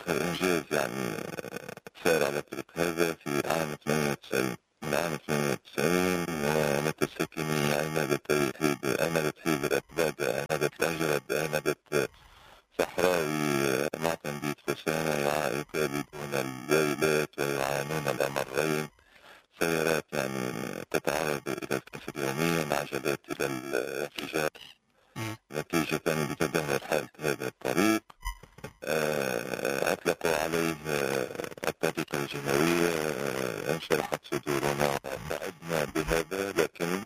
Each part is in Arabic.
إنجاز يعني سار على طريق هذا في عام 98. من عام 98 متساكني عمادة حيدر أكباد، عمادة الأجرد، عمادة صحراوي مع تنبيت فسانة يكابدون الليلات ويعانون الأمرين. سيارات يعني تتعرض إلى الكسر يوميا، عجلات إلى الانفجار نتيجة لتدهور حالة هذا الطريق. أطلقوا عليه الطريقة الجنوية. انشرحت صدورنا وسعدنا بهذا، لكن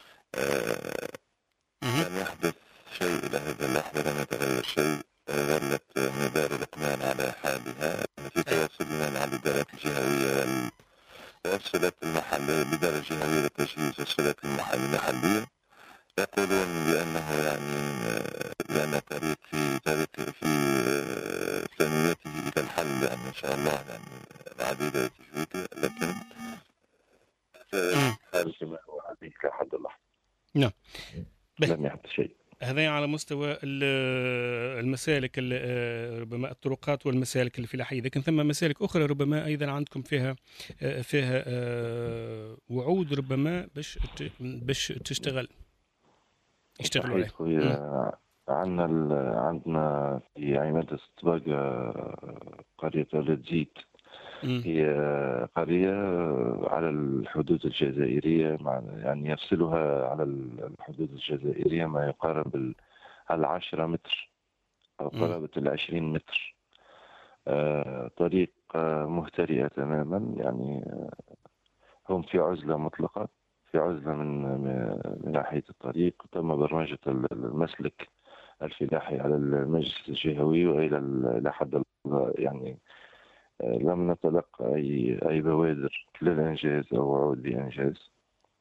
لم يحدث شيء إلى هذه اللحظة، لم يتغير شيء. ظلت مدار الإطمئنان على حالها. في تواصل مع الإدارات الجهوية والصلات المحلية، الإدارة الجهوية لتجهيز الصلات المحلية، يقولون بأنه يعني لأن الطريق في ثانيته إلى الحل، يعني إن شاء الله يعني العديد يتجهد، لكن الحال كما هو عليه لحد اللحظة. نعم. لم يحدث شيء. هذا على مستوى المسالك، ربما الطرقات والمسالك الفلاحية، لكن ثم مسالك أخرى ربما أيضا عندكم فيها وعود ربما باش يشتغلوا عليه. عندنا في عمادة طباقة قرية ولد زيت. هي قرية على الحدود الجزائرية، يعني يفصلها على الحدود الجزائرية ما يقارب 10 متر أو قرابة 20 متر. طريق مهترئة تماما، يعني هم في عزلة مطلقة، في عزلة من ناحية الطريق. تم برمجة المسلك الفلاحي على المجلس الجهوي، وإلى حد يعني لم نتلقى أي بوادر للإنجاز أو وعود بإنجاز.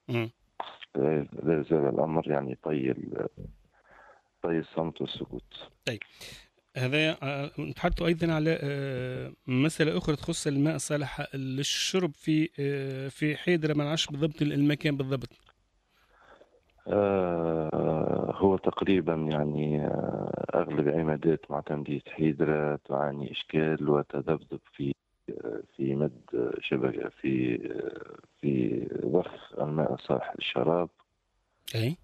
لا زال الأمر يعني طي الصمت والسكوت. طيب، هذا نتحدث أيضا على مسألة أخرى تخص الماء الصالح للشرب في حيدرة. ما نعرفش بالضبط المكان بالضبط. هو تقريبا يعني أغلب عمادات معتمدية حيدرة تعاني إشكال وتذبذب في مد شبكة في ضخ الماء الصالح للشراب. أي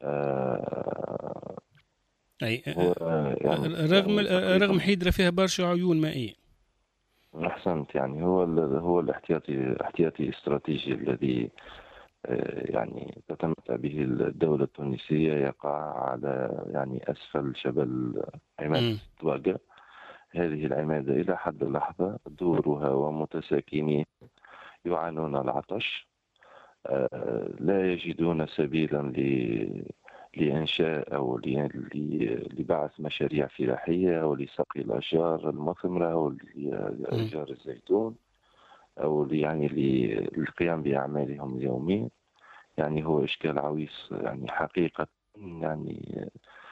يعني رغم حيدرة فيها برشا عيون مائية. أحسنت، يعني هو الاحتياطي الاستراتيجي الذي يعني تتمتع به الدولة التونسية، يقع على يعني أسفل جبل عمادة طباقة. هذه العمادة إلى حد اللحظة دورها ومتساكنين يعانون العطش، لا يجدون سبيلا لإنشاء أو لبعث مشاريع فلاحية أو لسقي الأشجار المثمرة أو لأشجار الزيتون أو يعني للقيام بأعمالهم اليومية. يعني هو إشكال عويص يعني حقيقة، يعني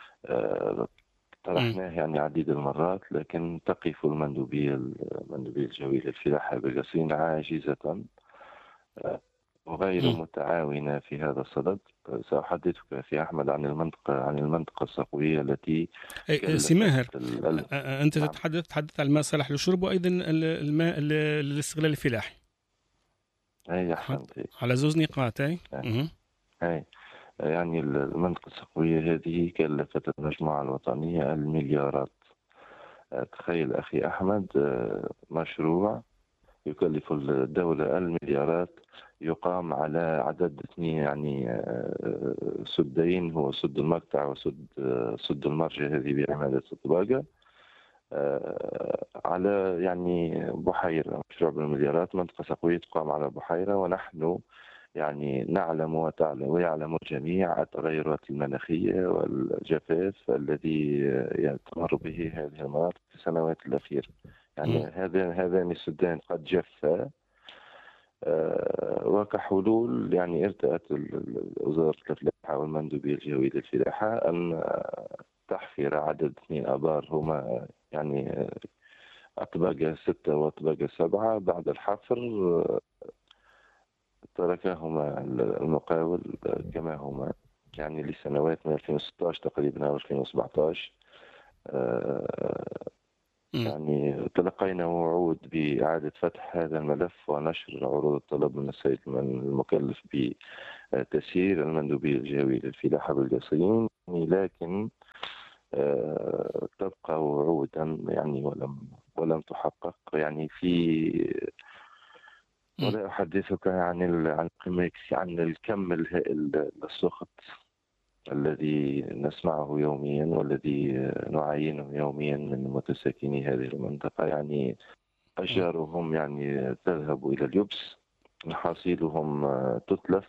طرحناه يعني عديد المرات، لكن تقف المندوبية الجوية للفلاحة بقصرين عاجزة وغير متعاونة في هذا الصدد. سأحدثك أخي أحمد عن المنطقة الصقوية التي سي ماهر، أنت تتحدث عن الماء صالح للشرب وأيضا الماء للاستغلال الفلاحي. أي أحسنت. على زوز نقاط. أي يعني المنطقة الصقوية هذه كلفت المجموعة الوطنية المليارات. تخيل أخي أحمد، مشروع يكلف الدولة المليارات يقام على عدد اثنين، يعني سدين، هو سد المقطع وسد المرجة هذه بعمادة الطباقة، على يعني بحيرة. مشروع بالمليارات، منطقة صقوية تقام على بحيرة، ونحن يعني نعلم ويعلم الجميع التغيرات المناخية والجفاف الذي تمر به هذه المناطق في السنوات الأخيرة. يعني هذان السدان قد جفا، وكحلول يعني ارتأت وزارة الفلاحة والمندوبية الجهوية للفلاحة أن تحفر عدد 2 آبار، هما يعني أطباقة 6 وأطباقة 7. بعد الحفر تركهما المقاول كما هما، يعني لسنوات من 2016 تقريبا أو 2017. يعني تلقينا وعود بإعادة فتح هذا الملف ونشر عروض الطلب من السيد المكلف بتسيير المندوبية الجهوية للفلاحة بالقصرين، لكن تبقى وعودا يعني ولم تحقق. يعني في ولا أحدثك عن الكم الهائل السخط الذي نسمعه يوميا والذي نعاينه يوميا من متساكني هذه المنطقة. يعني أشجارهم يعني تذهب إلى اليبس، محاصيلهم تتلف.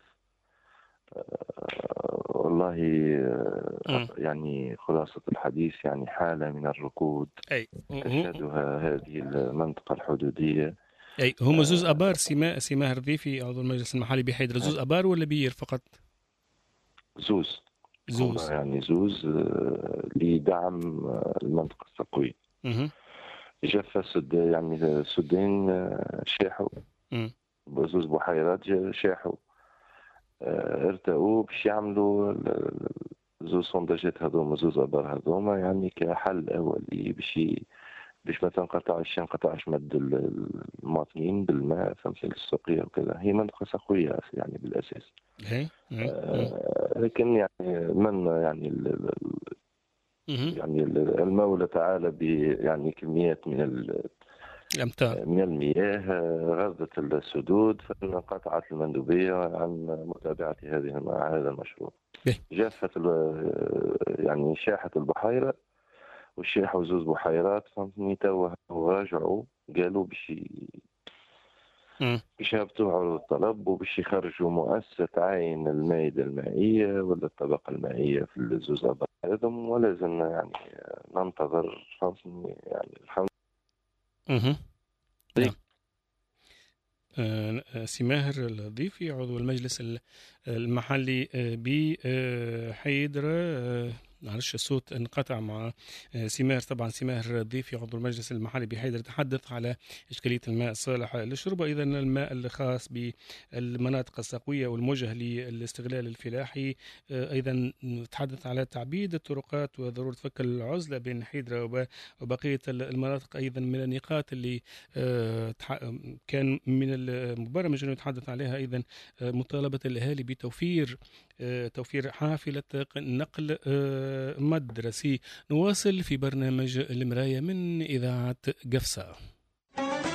والله يعني خلاصة الحديث يعني حالة من الركود تشهدها هذه المنطقة الحدودية. أي هم زوز أبار سماهر ضيفي عضو المجلس المحلي بحيدر، زوز أبار ولا بير فقط؟ زوز يعني زوز لدعم المنطقة السقوية. جف يعني السدين شاحوا، بزوز بحيرات شاحوا، ارتقوا باش يعملوا زوز صندجات هذوما، زوز أبار هذوما، يعني كحل أولي باش ما تنقطعش مد المواطنين بالماء تمثيل السقية وكذا. هي منطقة سقوية يعني بالأساس. لكن يعني من يعني المولى تعالى يعني كميات من الأمطار من المياه غزت السدود، فانقطعت المندوبية عن متابعة هذا المشروع. جافت يعني شاحت البحيرة والشيحوا زوز بحيرات، فهمتني. توه ورجعوا قالوا باش يهبطوا عروض الطلب وباش يخرجوا مؤسسة تعاين المائدة المائية ولا الطبقة المائية في الزوز أبار هذم، ولازم يعني ننتظر. فهمتني يعني الحمد لله. سماهر الضيفي عضو المجلس المحلي بحيدرة. معلش الصوت انقطع مع سماهر. طبعا سماهر الضيفي عضو المجلس المحلي بحيدر تحدث على إشكالية الماء الصالح للشرب، أيضا الماء الخاص بالمناطق السقوية والموجه للاستغلال الفلاحي. أيضا تحدث على تعبيد الطرقات وضرورة فك العزلة بين حيدرة وبقية المناطق، أيضا من النقاط اللي كان من المبرمج أنه يتحدث عليها أيضا مطالبة الأهالي بتوفير حافلة نقل مدرسي. نواصل في برنامج المراية من إذاعة قفصة.